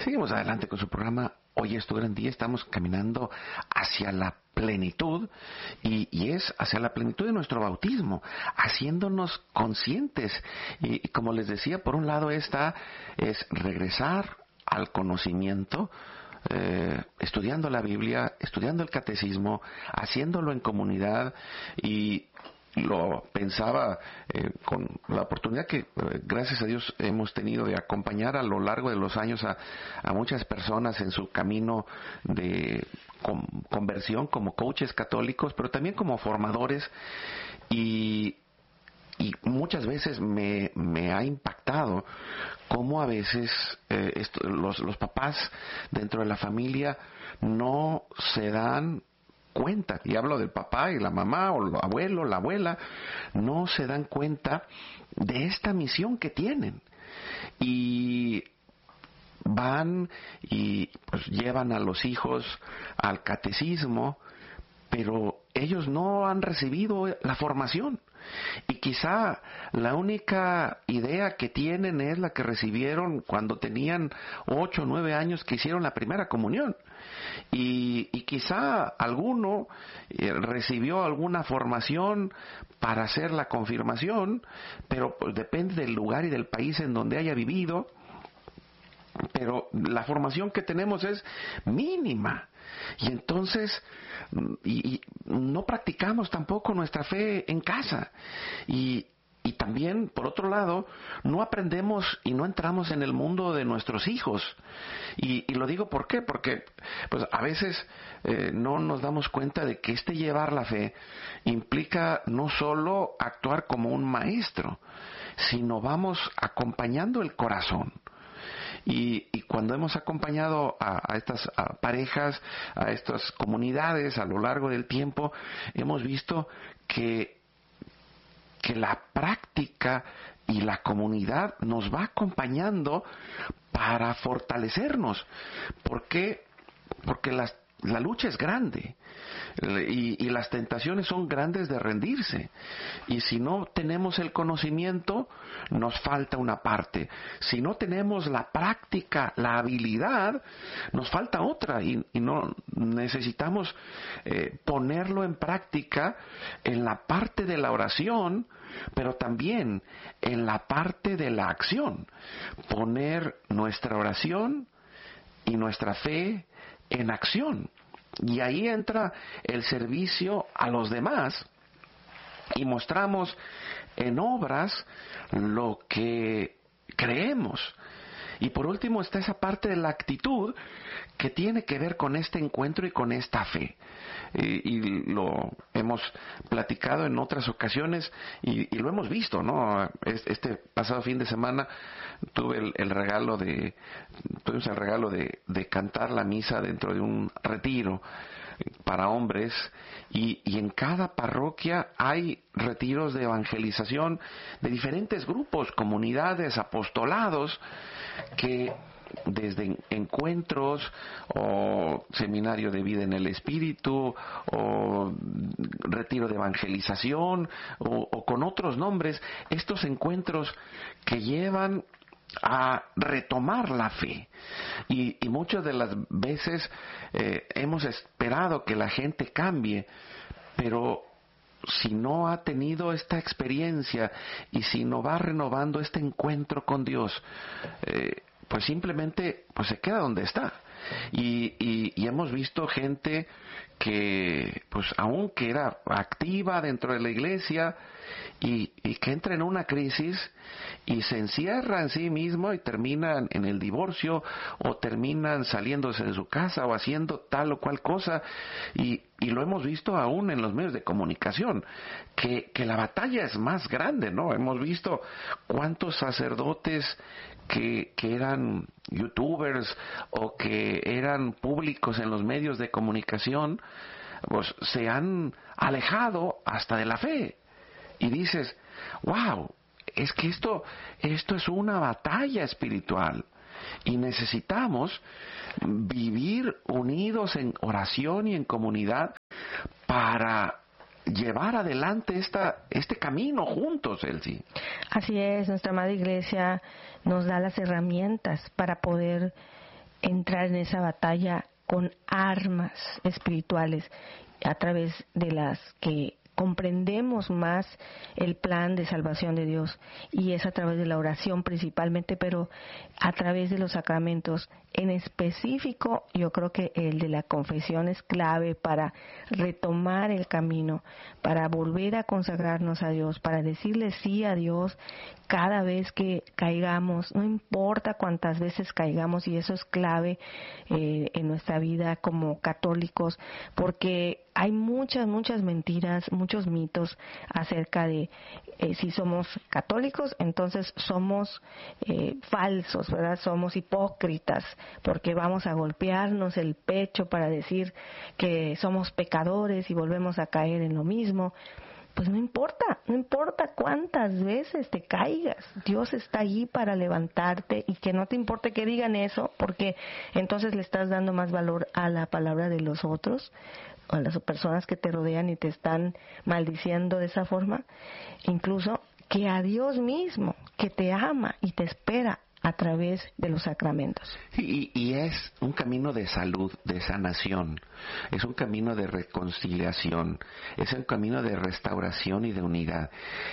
Seguimos adelante con su programa. Hoy es tu gran día. Estamos caminando hacia la plenitud y es hacia la plenitud de nuestro bautismo, haciéndonos conscientes. Y como les decía, por un lado es regresar al conocimiento, estudiando la Biblia, estudiando el catecismo, haciéndolo en comunidad. Y lo pensaba con la oportunidad que gracias a Dios hemos tenido de acompañar a lo largo de los años a muchas personas en su camino de conversión como coaches católicos, pero también como formadores, y muchas veces me ha impactado cómo a veces los papás dentro de la familia no se dan cuenta, y hablo del papá y la mamá o el abuelo, la abuela, no se dan cuenta de esta misión que tienen, y van y pues llevan a los hijos al catecismo, pero ellos no han recibido la formación. Y quizá la única idea que tienen es la que recibieron cuando tenían 8 o 9 años, que hicieron la primera comunión. Y quizá alguno recibió alguna formación para hacer la confirmación, pero pues depende del lugar y del país en donde haya vivido. Pero la formación que tenemos es mínima. Y entonces y no practicamos tampoco nuestra fe en casa. Y también, por otro lado, no aprendemos y no entramos en el mundo de nuestros hijos. Y lo digo ¿por qué? Porque pues a veces no nos damos cuenta de que llevar la fe implica no solo actuar como un maestro, sino vamos acompañando el corazón. Y cuando hemos acompañado a estas parejas, a estas comunidades a lo largo del tiempo, hemos visto que la práctica y la comunidad nos va acompañando para fortalecernos. ¿Por qué? Porque la lucha es grande y las tentaciones son grandes de rendirse, y si no tenemos el conocimiento nos falta una parte, si no tenemos la práctica, la habilidad, nos falta otra, y no necesitamos ponerlo en práctica en la parte de la oración, pero también en la parte de la acción, poner nuestra oración y nuestra fe en acción. Y ahí entra el servicio a los demás, y mostramos en obras lo que creemos. Y por último está esa parte de la actitud que tiene que ver con este encuentro y con esta fe. Y lo hemos platicado en otras ocasiones y lo hemos visto, ¿no? Este pasado fin de semana tuvimos el regalo de cantar la misa dentro de un retiro para hombres, y en cada parroquia hay retiros de evangelización de diferentes grupos, comunidades, apostolados, que desde encuentros o seminario de vida en el espíritu o retiro de evangelización o con otros nombres, estos encuentros que llevan a retomar la fe, y muchas de las veces hemos esperado que la gente cambie, pero si no ha tenido esta experiencia y si no va renovando este encuentro con Dios, pues simplemente pues se queda donde está. Y hemos visto gente que pues aunque era activa dentro de la iglesia y que entra en una crisis y se encierra en sí mismo y terminan en el divorcio o terminan saliéndose de su casa o haciendo tal o cual cosa, y lo hemos visto aún en los medios de comunicación, que la batalla es más grande, ¿no? Hemos visto cuántos sacerdotes que eran youtubers o que eran públicos en los medios de comunicación, pues se han alejado hasta de la fe. Y dices, wow, es que esto es una batalla espiritual, y necesitamos vivir unidos en oración y en comunidad para llevar adelante este camino juntos, Elsie. Así es, nuestra amada Iglesia nos da las herramientas para poder entrar en esa batalla con armas espirituales a través de las que comprendemos más el plan de salvación de Dios, y es a través de la oración principalmente, pero a través de los sacramentos. En específico, yo creo que el de la confesión es clave para retomar el camino, para volver a consagrarnos a Dios, para decirle sí a Dios cada vez que caigamos, no importa cuántas veces caigamos, y eso es clave en nuestra vida como católicos, porque hay muchas mentiras, muchos mitos acerca de si somos católicos, entonces somos falsos, ¿verdad? Somos hipócritas, porque vamos a golpearnos el pecho para decir que somos pecadores y volvemos a caer en lo mismo. Pues no importa cuántas veces te caigas, Dios está allí para levantarte, y que no te importe que digan eso, porque entonces le estás dando más valor a la palabra de los otros, a las personas que te rodean y te están maldiciendo de esa forma, incluso que a Dios mismo, que te ama y te espera a través de los sacramentos. Y es un camino de salud, de sanación, es un camino de reconciliación, es un camino de restauración y de unidad.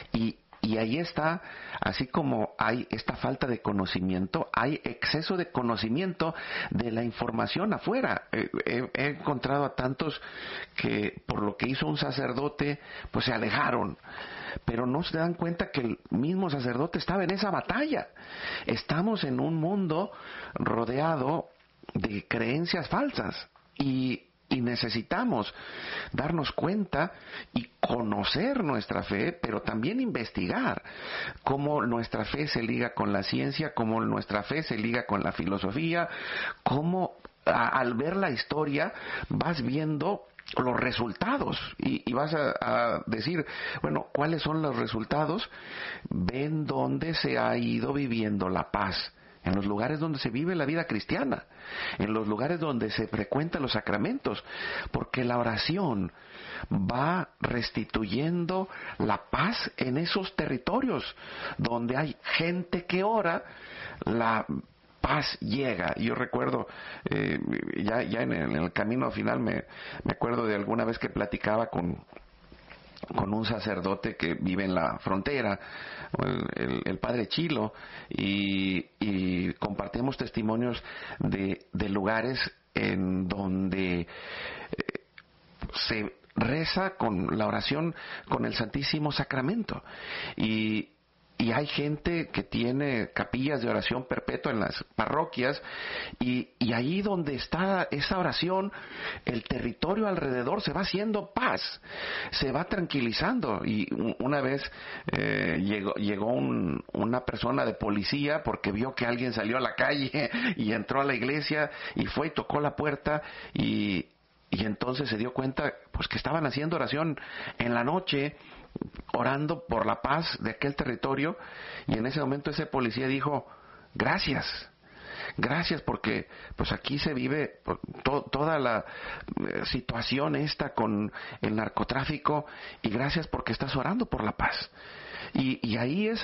Y ahí está, así como hay esta falta de conocimiento, hay exceso de conocimiento de la información afuera. He encontrado a tantos que por lo que hizo un sacerdote, pues se alejaron, pero no se dan cuenta que el mismo sacerdote estaba en esa batalla. Estamos en un mundo rodeado de creencias falsas, y necesitamos darnos cuenta y conocer nuestra fe, pero también investigar cómo nuestra fe se liga con la ciencia, cómo nuestra fe se liga con la filosofía, cómo al ver la historia vas viendo los resultados y vas a decir, bueno, ¿cuáles son los resultados? Ven dónde se ha ido viviendo la paz. En los lugares donde se vive la vida cristiana, en los lugares donde se frecuentan los sacramentos, porque la oración va restituyendo la paz en esos territorios donde hay gente que ora, la paz llega. Yo recuerdo, ya en el camino final me acuerdo de alguna vez que platicaba con un sacerdote que vive en la frontera, el padre Chilo, y compartimos testimonios de lugares en donde se reza con la oración con el Santísimo Sacramento, y hay gente que tiene capillas de oración perpetua en las parroquias, y ahí donde está esa oración, el territorio alrededor se va haciendo paz, se va tranquilizando. Y una vez llegó una persona de policía porque vio que alguien salió a la calle y entró a la iglesia y fue y tocó la puerta, y entonces se dio cuenta pues que estaban haciendo oración en la noche, orando por la paz de aquel territorio. Y en ese momento ese policía dijo, gracias porque pues aquí se vive toda la situación esta con el narcotráfico, y gracias porque estás orando por la paz. Y ahí es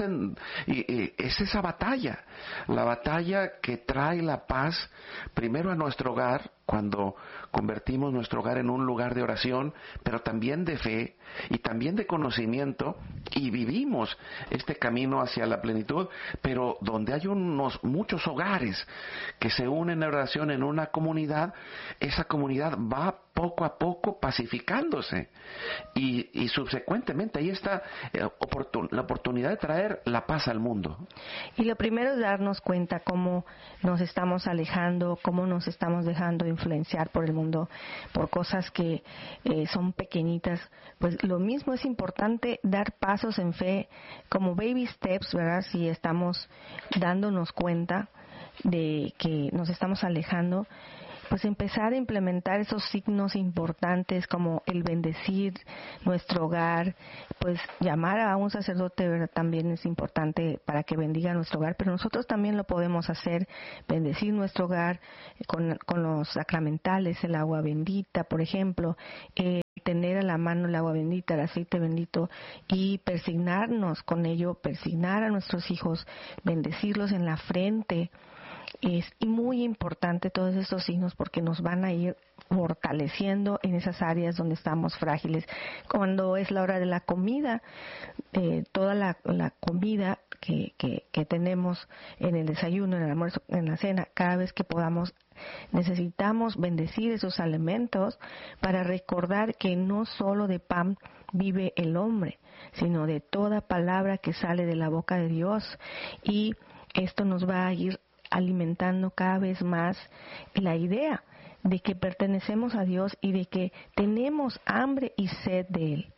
esa batalla, la batalla que trae la paz primero a nuestro hogar, cuando convertimos nuestro hogar en un lugar de oración, pero también de fe y también de conocimiento, y vivimos este camino hacia la plenitud, pero donde hay muchos hogares que se unen en oración en una comunidad, esa comunidad va poco a poco pacificándose, y subsecuentemente ahí está la oportunidad de traer la paz al mundo. Y lo primero es darnos cuenta cómo nos estamos alejando, cómo nos estamos dejando influenciar por el mundo, por cosas que son pequeñitas. Pues lo mismo es importante dar pasos en fe, como baby steps, ¿verdad? Si estamos dándonos cuenta de que nos estamos alejando, pues empezar a implementar esos signos importantes como el bendecir nuestro hogar, pues llamar a un sacerdote, ¿verdad? También es importante para que bendiga nuestro hogar, pero nosotros también lo podemos hacer, bendecir nuestro hogar con los sacramentales, el agua bendita, por ejemplo, tener a la mano el agua bendita, el aceite bendito, y persignarnos con ello, persignar a nuestros hijos, bendecirlos en la frente, Es muy importante todos estos signos porque nos van a ir fortaleciendo en esas áreas donde estamos frágiles. Cuando es la hora de la comida, toda la comida que tenemos en el desayuno, en el almuerzo, en la cena, cada vez que podamos, necesitamos bendecir esos alimentos para recordar que no solo de pan vive el hombre, sino de toda palabra que sale de la boca de Dios. Y esto nos va a ir alimentando cada vez más la idea de que pertenecemos a Dios y de que tenemos hambre y sed de Él.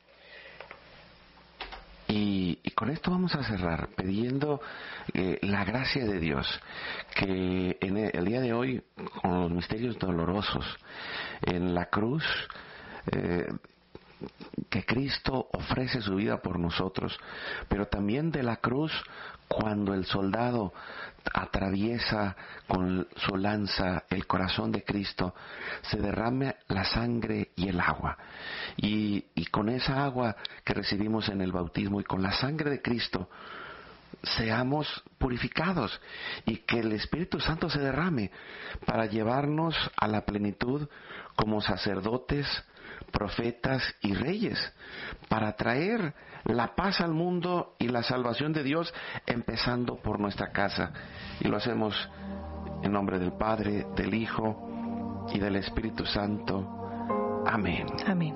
Y con esto vamos a cerrar pidiendo la gracia de Dios, que en el día de hoy, con los misterios dolorosos, en la cruz, que Cristo ofrece su vida por nosotros, pero también de la cruz cuando el soldado atraviesa con su lanza el corazón de Cristo, se derrama la sangre y el agua. Y con esa agua que recibimos en el bautismo y con la sangre de Cristo, seamos purificados y que el Espíritu Santo se derrame para llevarnos a la plenitud como sacerdotes, profetas y reyes, para traer la paz al mundo y la salvación de Dios, empezando por nuestra casa. Y lo hacemos en nombre del Padre, del Hijo y del Espíritu Santo. Amén. Amén.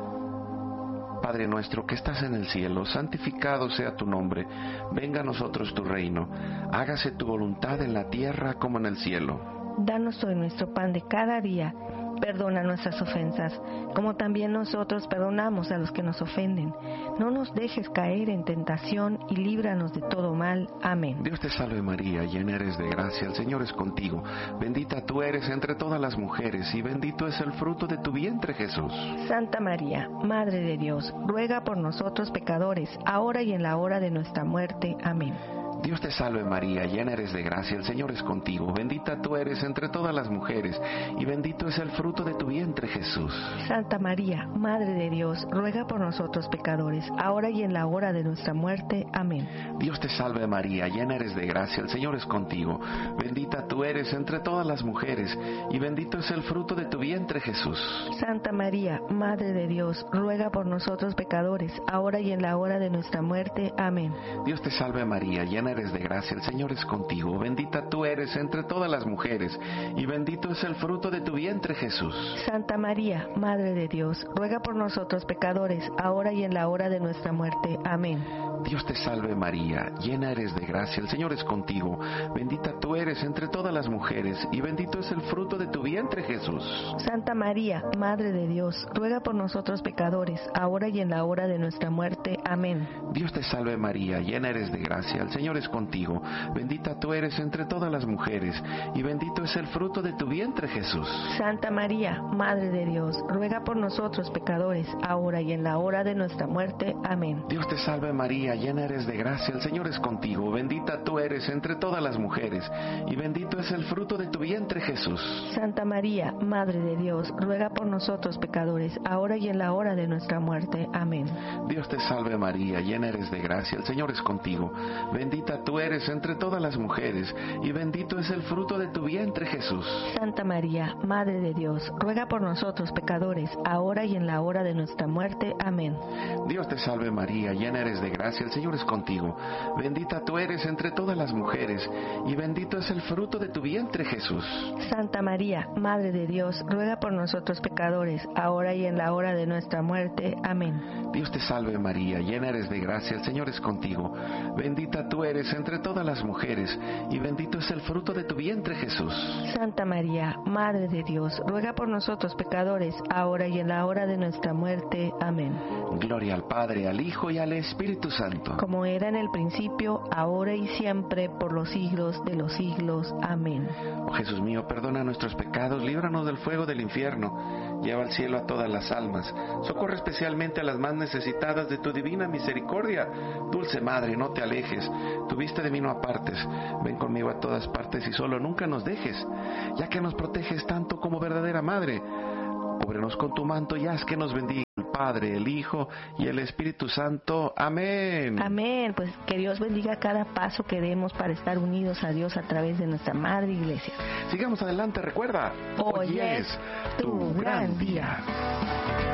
Padre nuestro que estás en el cielo, santificado sea tu nombre. Venga a nosotros tu reino. Hágase tu voluntad en la tierra como en el cielo. Danos hoy nuestro pan de cada día. Perdona nuestras ofensas, como también nosotros perdonamos a los que nos ofenden. No nos dejes caer en tentación y líbranos de todo mal. Amén. Dios te salve María, llena eres de gracia, el Señor es contigo. Bendita tú eres entre todas las mujeres, y bendito es el fruto de tu vientre, Jesús. Santa María, Madre de Dios, ruega por nosotros pecadores, ahora y en la hora de nuestra muerte. Amén. Dios te salve María, llena eres de gracia, el Señor es contigo. Bendita tú eres entre todas las mujeres, y bendito es el fruto de tu vientre, Jesús. Santa María, Madre de Dios, ruega por nosotros pecadores, ahora y en la hora de nuestra muerte. Amén. Dios te salve María, llena eres de gracia, el Señor es contigo. Bendita tú eres entre todas las mujeres, y bendito es el fruto de tu vientre, Jesús. Santa María, Madre de Dios, ruega por nosotros pecadores, ahora y en la hora de nuestra muerte. Amén. Dios te salve María, llena eres de gracia, el Señor es contigo. Bendita tú eres entre todas las mujeres, y bendito es el fruto de tu vientre, Jesús. Santa María, Madre de Dios, ruega por nosotros pecadores, ahora y en la hora de nuestra muerte. Amén. Dios te salve María, llena eres de gracia, el Señor es contigo. Bendita tú eres entre todas las mujeres, y bendito es el fruto de tu vientre, Jesús. Santa María, Madre de Dios, ruega por nosotros pecadores, ahora y en la hora de nuestra muerte. Amén. Dios te salve María, llena eres de gracia, el Señor es contigo. Bendita tú eres entre todas las mujeres, y bendito es el fruto de tu vientre, Jesús. Santa María, Madre de Dios, ruega por nosotros pecadores, ahora y en la hora de nuestra muerte. Amén. Dios te salve María, llena eres de gracia, el Señor es contigo. Bendita tú eres entre todas las mujeres, y bendito es el fruto de tu vientre, Jesús. Santa María, Madre de Dios, ruega por nosotros pecadores, ahora y en la hora de nuestra muerte. Amén. Dios te salve María, llena eres de gracia, el Señor es contigo. Bendita tú eres entre todas las mujeres, y bendito es el fruto de tu vientre, Jesús. Santa María, Madre de Dios, ruega por nosotros pecadores, ahora y en la hora de nuestra muerte. Amén. Dios te salve María, llena eres de gracia, el Señor es contigo. Bendita tú eres entre todas las mujeres, y bendito es el fruto de tu vientre, Jesús. Santa María, Madre de Dios, ruega por nosotros pecadores, ahora y en la hora de nuestra muerte. Amén. Dios te salve María, llena eres de gracia, el Señor es contigo. Bendita tú eres entre todas las mujeres, y bendito es el fruto de tu vientre, Jesús. Santa María, Madre de Dios, ruega por nosotros pecadores, ahora y en la hora de nuestra muerte. Amén. Gloria al Padre, al Hijo y al Espíritu Santo. Como era en el principio, ahora y siempre, por los siglos de los siglos. Amén. Oh Jesús mío, perdona nuestros pecados, líbranos del fuego del infierno, lleva al cielo a todas las almas, socorre especialmente a las más necesitadas de tu divina misericordia. Dulce Madre, no te alejes, tu vista de mí no apartes, ven conmigo a todas partes y solo nunca nos dejes, ya que nos proteges tanto como verdadera Madre. Cúbrenos con tu manto y haz que nos bendiga el Padre, Padre, el Hijo y el Espíritu Santo. Amén. Amén. Pues que Dios bendiga cada paso que demos para estar unidos a Dios a través de nuestra Madre Iglesia. Sigamos adelante, recuerda, Hoy es tu gran día.